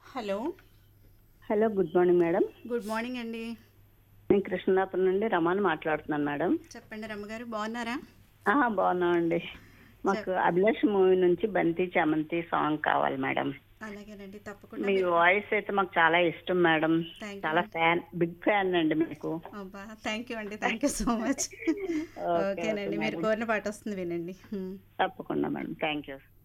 Hello. Hello. Good morning madam. Good morning అండి. నేను కృష్ణాపురం నుండి రమాని మాట్లాడుతున్నాను మేడం. చెప్పండి రమ్మగారు, బాగున్నారా? బాగున్నామండి. మాకు చెప్ అభిలాష్ మూవీ నుంచి బంతి చామంతి సాంగ్ కావాలి మేడం. అలాగేనండి, తప్పకుండా. మీ మీరు వాయిస్ అయితే మాకు చాలా ఇష్టం మేడం. థ్యాంక్ యూ చాలా అండి. బిగ్ ఫ్యాన్ అండి మీకు. అబ్బా, థ్యాంక్ యూ అండి, thank you so much. Okay okay ఓకేనండి, మీరు మేడం. కోరిన పాట వస్తుంది, వినండి. తప్పకుండా మేడం. Thank you.